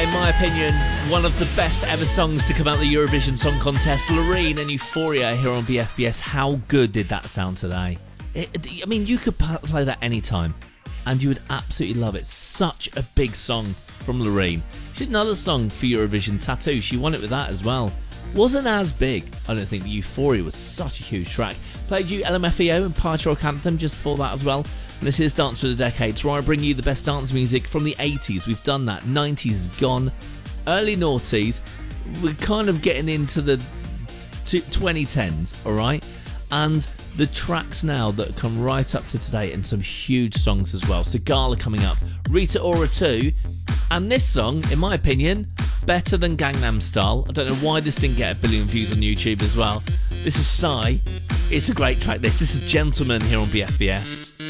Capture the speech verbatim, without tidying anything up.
in my opinion, one of the best ever songs to come out of the Eurovision Song Contest. Loreen and Euphoria here on B F B S. How good did that sound today? It, I mean, you could play that anytime and you would absolutely love it. Such a big song from Loreen. She did another song for Eurovision, Tattoo. She won it with that as well. Wasn't as big, I don't think. Euphoria was such a huge track. Played you L M F A O and Party Rock Anthem just before that as well. And this is Dance for the Decades, where I bring you the best dance music from the eighties. We've done that. nineties is gone. Early noughties. We're kind of getting into the twenty tens, alright? And the tracks now that come right up to today, and some huge songs as well. Sigala coming up, Rita Ora two, and this song, in my opinion, better than Gangnam Style. I don't know why this didn't get a billion views on YouTube as well. This is Psy. It's a great track. This, this is Gentleman here on B F B S.